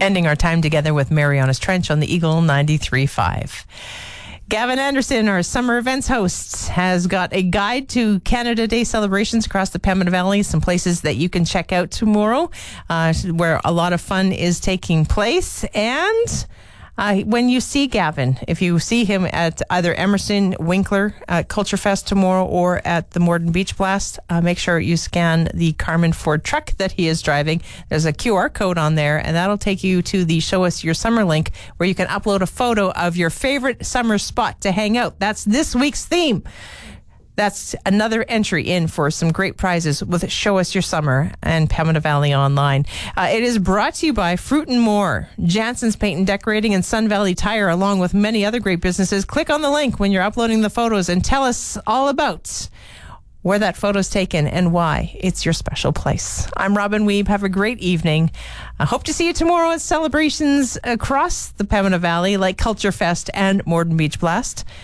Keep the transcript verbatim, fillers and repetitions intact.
Ending our time together with Marianas Trench on the Eagle ninety-three point five. Gavin Anderson, our summer events host, has got a guide to Canada Day celebrations across the Pembina Valley, some places that you can check out tomorrow, uh, where a lot of fun is taking place. And Uh, when you see Gavin, if you see him at either Emerson Winkler uh, Culture Fest tomorrow or at the Morden Beach Blast, uh, make sure you scan the Carmen Ford truck that he is driving. There's a Q R code on there, and that'll take you to the Show Us Your Summer link, where you can upload a photo of your favorite summer spot to hang out. That's this week's theme. That's another entry in for some great prizes with Show Us Your Summer and Pembina Valley Online. Uh, it is brought to you by Fruit and More, Jansen's Paint and Decorating, and Sun Valley Tire, along with many other great businesses. Click on the link when you're uploading the photos and tell us all about where that photo's taken and why it's your special place. I'm Robin Weeb. Have a great evening. I hope to see you tomorrow at celebrations across the Pembina Valley, like Culture Fest and Morden Beach Blast.